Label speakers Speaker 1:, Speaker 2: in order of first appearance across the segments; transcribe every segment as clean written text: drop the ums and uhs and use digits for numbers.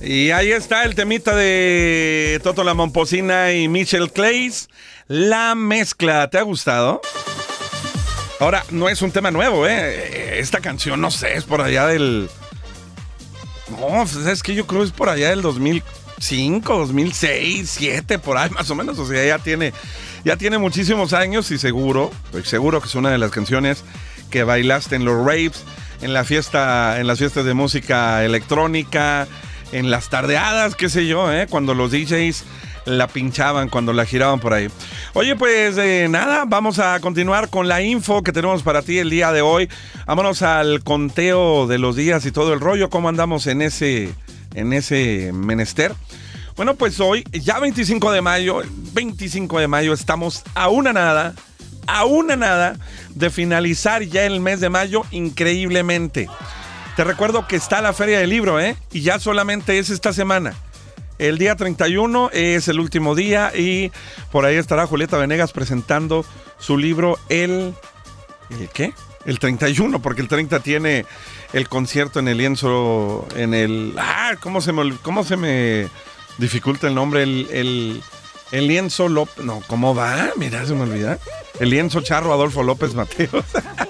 Speaker 1: Y ahí está el temita de Toto la Momposina y Michelle Clays, La Mezcla. ¿Te ha gustado? Ahora, no es un tema nuevo, ¿eh? Esta canción, no sé, es por allá del... No, es que yo creo que es por allá del 2005, 2006, 2007, por ahí más o menos. O sea, ya tiene muchísimos años y estoy seguro que es una de las canciones que bailaste en los raves, en las fiestas de música electrónica, en las tardeadas, qué sé yo, cuando los DJs la pinchaban, cuando la giraban por ahí. Oye, pues nada, vamos a continuar con la info que tenemos para ti el día de hoy. Vámonos al conteo de los días y todo el rollo. ¿Cómo andamos en ese menester? Bueno, pues hoy, ya 25 de mayo, estamos a una nada de finalizar ya el mes de mayo increíblemente. Te recuerdo que está la Feria del Libro, y ya solamente es esta semana. El día 31 es el último día y por ahí estará Julieta Venegas presentando su libro ¿El qué? El 31, porque el 30 tiene el concierto en el lienzo, ¿cómo se me dificulta el nombre? El lienzo López, no, ¿cómo va? Mira, se me olvida. El lienzo Charro Adolfo López Mateos.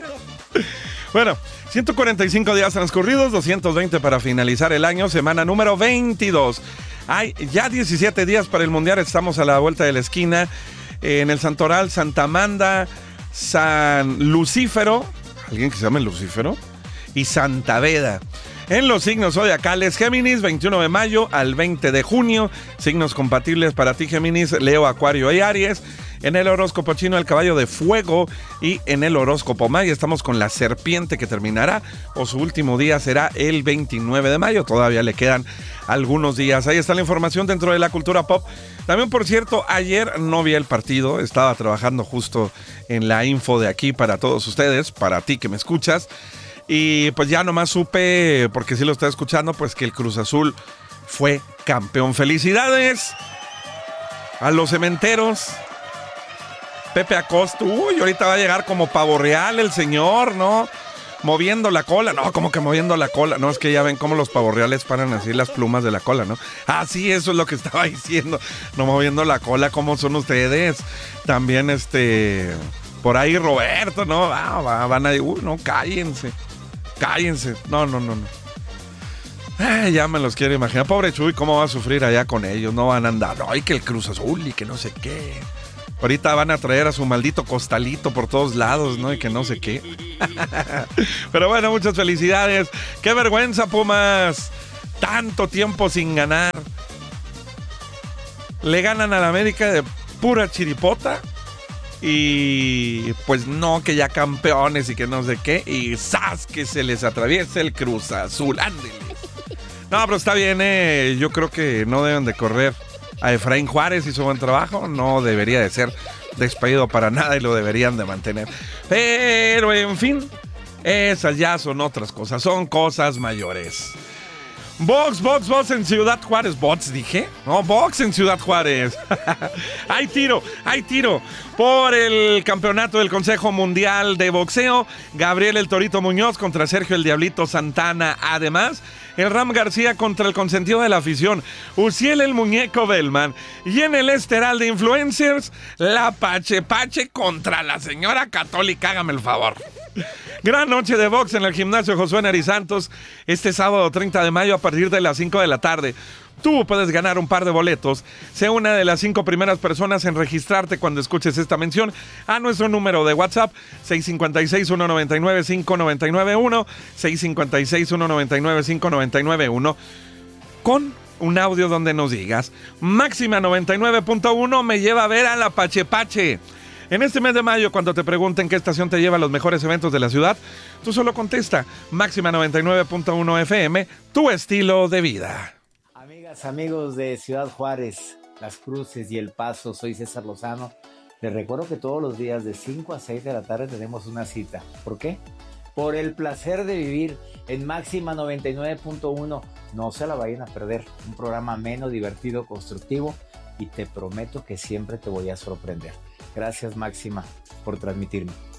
Speaker 1: Bueno, 145 días transcurridos, 220 para finalizar el año, semana número 22. Hay ya 17 días para el Mundial, estamos a la vuelta de la esquina, en el Santoral, Santa Amanda, San Lucífero, alguien que se llame Lucífero, y Santa Veda. En los signos zodiacales, Géminis, 21 de mayo al 20 de junio, signos compatibles para ti, Géminis, Leo, Acuario y Aries. En el horóscopo chino, el caballo de fuego, y en el horóscopo maya estamos con la serpiente, que terminará, o su último día será el 29 de mayo. Todavía le quedan algunos días. Ahí está la información dentro de la cultura pop. También, por cierto, ayer no vi el partido, estaba trabajando justo en la info de aquí para todos ustedes, para ti que me escuchas. Y pues ya nomás supe, porque sí lo estaba escuchando, pues que el Cruz Azul fue campeón. ¡Felicidades a los cementeros! Pepe Acosta, ahorita va a llegar como pavo real el señor, ¿no? Moviendo la cola, no, como que moviendo la cola, no, es que ya ven cómo los pavos reales paran así las plumas de la cola, ¿no? Ah, sí, eso es lo que estaba diciendo, no moviendo la cola, ¿cómo son ustedes? También, por ahí Roberto, ¿no? Van a, no, cállense, no. Ay, ya me los quiero imaginar, pobre Chuy, ¿cómo va a sufrir allá con ellos? No van a andar, no, y que el Cruz Azul y que no sé qué. Ahorita van a traer a su maldito costalito por todos lados, ¿no? Y que no sé qué. Pero bueno, muchas felicidades. ¡Qué vergüenza, Pumas! Tanto tiempo sin ganar. Le ganan a la América de pura chiripota. Y pues no, que ya campeones y que no sé qué. Y ¡zas! Que se les atraviesa el Cruz Azul. ¡Ándele! No, pero está bien, yo creo que no deben de correr a Efraín Juárez, hizo buen trabajo, no debería de ser despedido para nada y lo deberían de mantener. Pero en fin, esas ya son otras cosas, son cosas mayores. Box en Ciudad Juárez. ¿Box dije? No, box en Ciudad Juárez. Hay tiro. Por el campeonato del Consejo Mundial de Boxeo, Gabriel El Torito Muñoz contra Sergio El Diablito Santana. Además, el Ram García contra el consentido de la afición, Uciel El Muñeco Bellman. Y en el esteral de influencers, la Pache contra la señora católica. Hágame el favor. Gran noche de box en el gimnasio Josué Neri Santos este sábado 30 de mayo a partir de las 5 de la tarde. Tú puedes ganar un par de boletos. Sé una de las 5 primeras personas en registrarte cuando escuches esta mención a nuestro número de WhatsApp 656-199-5991, 656-199-5991, con un audio donde nos digas: Máxima 99.1 me lleva a ver a la Pache. En este mes de mayo, cuando te pregunten qué estación te lleva a los mejores eventos de la ciudad, tú solo contesta Máxima 99.1 FM, tu estilo de vida.
Speaker 2: Amigas, amigos de Ciudad Juárez, Las Cruces y El Paso, soy César Lozano. Les recuerdo que todos los días de 5 a 6 de la tarde tenemos una cita. ¿Por qué? Por el placer de vivir en Máxima 99.1. No se la vayan a perder. Un programa ameno, divertido, constructivo, y te prometo que siempre te voy a sorprender. Gracias, Máxima, por transmitirme.